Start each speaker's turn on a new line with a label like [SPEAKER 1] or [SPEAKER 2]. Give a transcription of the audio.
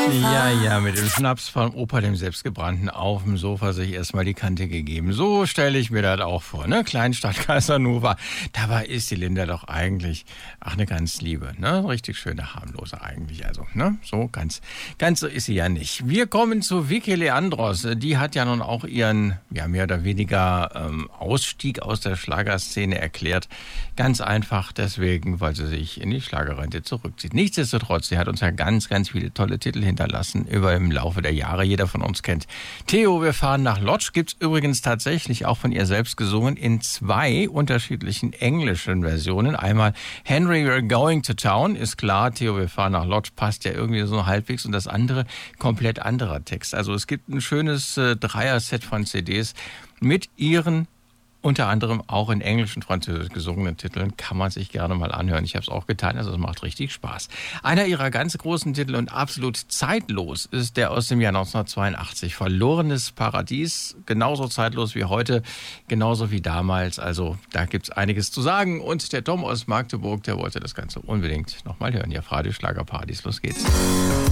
[SPEAKER 1] Ja, mit dem Schnaps vom Opa, dem selbstgebrannten, auf dem Sofa sich erstmal die Kante gegeben. So stelle ich mir das auch vor, ne? Kleinstadt Casanova. Dabei ist die Linda doch eigentlich, eine ganz liebe, ne? Richtig schöne, harmlose eigentlich, also, ne? So ganz so ist sie ja nicht. Wir kommen zu Vicky Leandros. Die hat ja nun auch ihren, mehr oder weniger Ausstieg aus der Schlagerszene erklärt. Ganz einfach deswegen, weil sie sich in die Schlagerrente zurückzieht. Nichtsdestotrotz, sie hat uns ja ganz viele tolle Titel hinterlassen im Laufe der Jahre. Jeder von uns kennt Theo, wir fahren nach Lodz. Gibt's übrigens tatsächlich auch von ihr selbst gesungen in 2 unterschiedlichen englischen Versionen. Einmal Henry, we're going to town, ist klar. Theo, wir fahren nach Lodz, passt ja irgendwie so halbwegs. Und das andere, komplett anderer Text. Also es gibt ein schönes Dreier-Set von CDs mit ihren unter anderem auch in Englisch und Französisch gesungenen Titeln, kann man sich gerne mal anhören. Ich habe es auch getan, also es macht richtig Spaß. Einer ihrer ganz großen Titel und absolut zeitlos ist der aus dem Jahr 1982. Verlorenes Paradies, genauso zeitlos wie heute, genauso wie damals. Also da gibt's einiges zu sagen. Und der Tom aus Magdeburg, der wollte das Ganze unbedingt nochmal hören. Ja, Radio Schlagerparadies, los geht's.